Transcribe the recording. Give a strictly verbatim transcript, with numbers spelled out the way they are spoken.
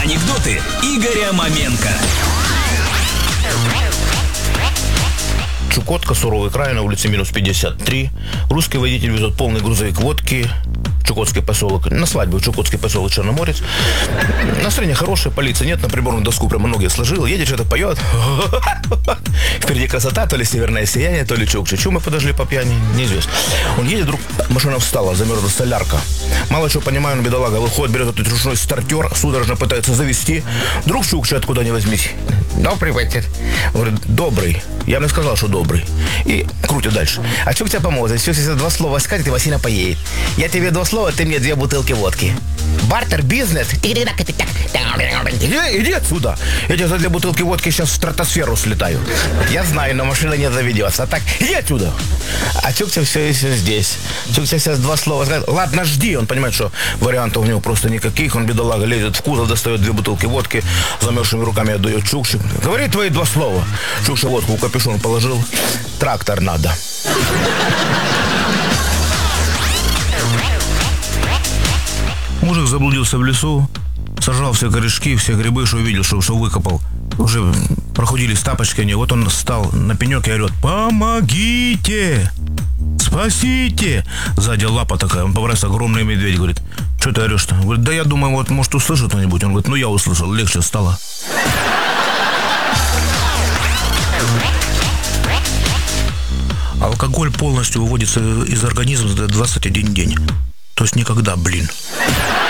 Анекдоты Игоря Маменко. Чукотка, суровый край, на улице минус пятьдесят три. Русский водитель везет полный грузовик водки. Чукотский поселок. На свадьбу в Чукотский поселок Черноморец. Настроение хорошее, полиции нет, на приборную доску прямо ноги сложил. Едет, что-то поет. Впереди красота, то ли северное сияние, то ли чукча. Чего мы подошли по пьяни, неизвестно. Он едет, вдруг машина встала, замерзла солярка. Мало чего понимаю, он, бедолага, выходит, берет этот ручной стартер, судорожно пытается завести. Вдруг чукча откуда ни возьмись. Добрый вечер. Он говорит, добрый. Я бы сказал, что добрый. И крутит дальше. А что к тебе поможет? Все, если два слова скажет, и Васина поедет. Я тебе два слова, ты мне две бутылки водки. Бартер, бизнес. Иди, иди отсюда. Я тебе за две бутылки водки сейчас в стратосферу слетаю. Я знаю, но машина не заведется. А так, иди отсюда. А Чукча все еще здесь. Чукча сейчас два слова скажет. Ладно, жди. Он понимает, что вариантов у него просто никаких. Он, бедолага, лезет в кузов, достает две бутылки водки, замерзшими руками отдает Чукче. Говори твои два слова. Чукча водку в капюшон положил. Трактор надо. Мужик заблудился в лесу, сажал все корешки, все грибы, что увидел, что, что выкопал. Уже прохудились тапочки они. Вот он встал на пенек и орет: помогите! Спасите! Сзади лапа такая, он поворачивается, огромный медведь, говорит: что ты орешь-то? Говорит: да я думаю, вот может услышит кто-нибудь. Он говорит: ну я услышал, легче стало. Алкоголь полностью выводится из организма за двадцать один день. То есть никогда, блин.